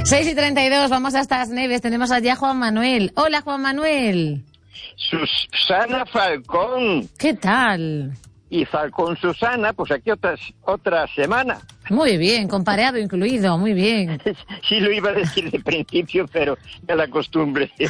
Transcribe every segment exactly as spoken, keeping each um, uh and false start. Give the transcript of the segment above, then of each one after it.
seis y treinta y dos, vamos a estas Neves. Tenemos allí a Juan Manuel. Hola, Juan Manuel. Susana Falcón. ¿Qué tal? Y Falcón Susana, pues aquí otras, otra semana. Muy bien, con pareado incluido, muy bien. Sí lo iba a decir de principio, pero ya la costumbre de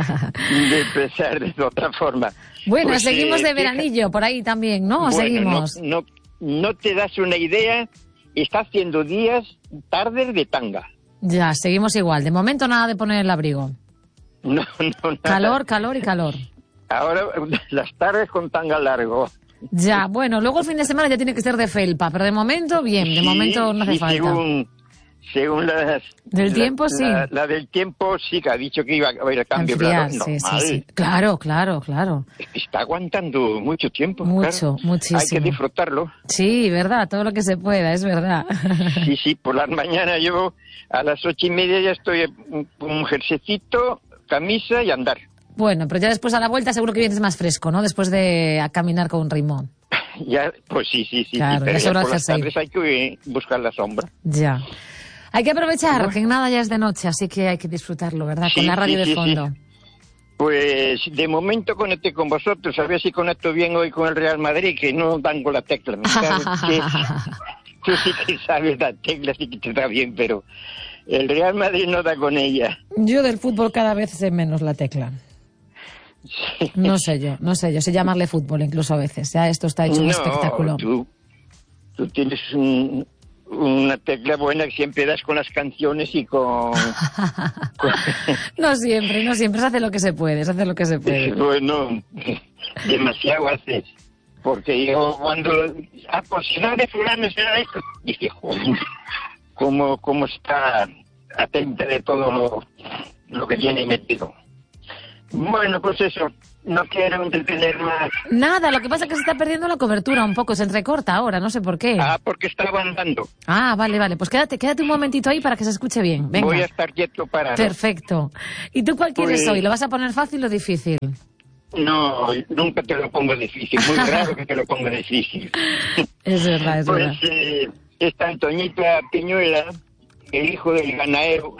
empezar de otra forma. Bueno, pues, seguimos eh, de veranillo por ahí también, ¿no? Bueno, Seguimos. No, no, no te das una idea, está haciendo días, tardes de tanga. Ya, seguimos igual. De momento nada de poner el abrigo. No, no, nada. Calor, calor y calor. Ahora las tardes con tanga largo. Ya, bueno, luego el fin de semana ya tiene que ser de felpa, pero de momento, bien, de Sí, momento no hace sí, falta. Según, según las... Del la, tiempo, sí. La, la del tiempo sí que ha dicho que iba a haber cambio, Enfriar, claro, sí, normal. sí, sí. Claro, claro, claro. Está aguantando mucho tiempo. Mucho, claro. muchísimo. Hay que disfrutarlo. Sí, verdad, todo lo que se pueda, es verdad. Sí, sí, por las mañanas yo a las ocho y media ya estoy con un jerseycito, camisa y andar. Bueno, pero ya después a la vuelta seguro que vienes más fresco, ¿no? Después de a caminar con un ritmo. Ya, pues sí, sí, sí. Claro, sí, pero ya sobra ya el por las jersey. tardes hay que buscar la sombra. Ya. Hay que aprovechar, Bueno. que en nada ya es de noche, así que hay que disfrutarlo, ¿verdad? Sí, Con la radio sí, de sí, fondo. sí. Pues de momento conecté con vosotros, a ver si conecto bien hoy con el Real Madrid, que no dan con la tecla. Me cago que tú sí que sabes la tecla, sí que te da bien, pero el Real Madrid no da con ella. Yo del fútbol cada vez sé menos la tecla. Sí. No sé yo, no sé yo, sé llamarle fútbol incluso a veces. Ya esto está hecho un No, espectáculo. Tú, tú tienes un, una tecla buena que siempre das con las canciones y con... con No siempre, no siempre, se hace lo que se puede, se hace lo que se puede. bueno, demasiado haces. Porque yo cuando... Ah, pues si no de fulano será esto. Dije, joder, cómo, cómo está atenta de todo lo, lo que tiene metido. Bueno, pues eso, no quiero entretener más. Nada, lo que pasa es que se está perdiendo la cobertura un poco, se entrecorta ahora, no sé por qué. Ah, porque estaba andando. Ah, vale, vale, pues quédate, quédate un momentito ahí para que se escuche bien. Venga. Voy a estar quieto para... Perfecto. ¿Y tú cuál quieres Pues- hoy? ¿Lo vas a poner fácil o difícil? No, nunca te lo pongo difícil, muy raro que te lo ponga difícil. Es verdad, es Pues verdad. eh, esta Antoñita Piñuela, el hijo del ganadero,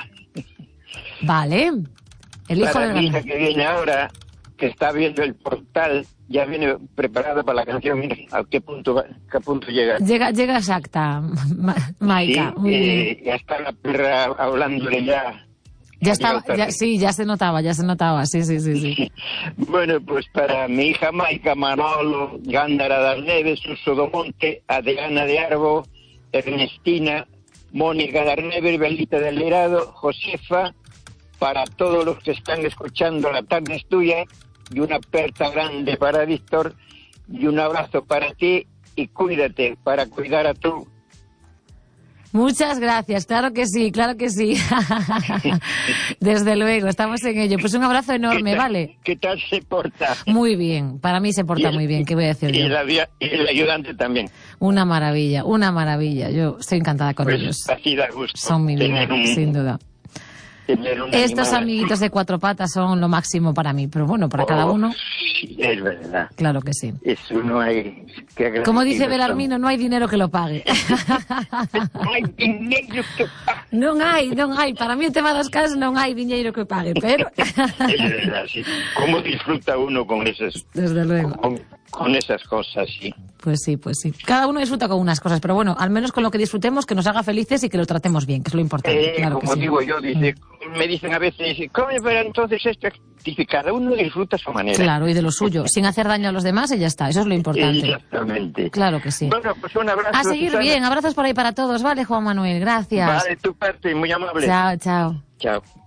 Vale. El hijo para del mi hija ganadero. que viene ahora, que está viendo el portal, ya viene preparada para la canción, mira a qué punto, va- qué punto llega. Llega, llega exacta, Ma- Maika. Sí, Muy bien. eh, ya está la perra hablándole ya. Ya estaba, Adiós, ya, tarde. sí, ya se notaba, ya se notaba, sí, sí, sí, sí. Bueno, pues para mi hija Maika, Manolo, Gándara das Neves, Suso do Monte, Adriana de Arbo, Ernestina, Mónica das Neves, Belita del Lerado, Josefa, para todos los que están escuchando La Tarde es Tuya, y una aperta grande para Víctor, y un abrazo para ti, y cuídate para cuidar a tú. Muchas gracias, claro que sí, claro que sí. Desde luego, estamos en ello. Pues un abrazo enorme, ¿Qué tal- ¿vale? ¿Qué tal se porta? Muy bien, para mí se porta Y el- muy bien, ¿qué voy a decir Y yo? el, avi- y el ayudante también. Una maravilla, una maravilla. Yo estoy encantada con Pues ellos. así da gusto. Son mi vida, tener un- sin duda. tener un Estos animal. amiguitos de cuatro patas son lo máximo para mí, pero bueno, para cada Oh, uno, sí, es verdad. claro que sí. Eso no hay que agradecidos Como dice son. Belarmino, no hay dinero que lo pague. No hay dinero que pague. Non hai, non hai. Para mí o tema das casas non hai diñeiro que pague, pero... Es verdad, sí. ¿Cómo disfruta uno con esas, Desde luego. con, con esas cosas, sí? Pues sí, pues sí. Cada uno disfruta con unas cosas, pero bueno, al menos con lo que disfrutemos, que nos haga felices y que lo tratemos bien, que es lo importante. Eh, Claro que como sí. digo yo, dice, me dicen a veces, ¿cómo pero entonces esto? Dice, cada uno disfruta a su manera. Claro, y de lo suyo, sin hacer daño a los demás y ya está. Eso es lo importante. Exactamente. Claro que sí. Bueno, pues un abrazo. A seguir Susana. bien. Abrazos por ahí para todos, ¿vale, Juan Manuel? Gracias. Vale, tu parte, muy amable. Chao, chao. Chao.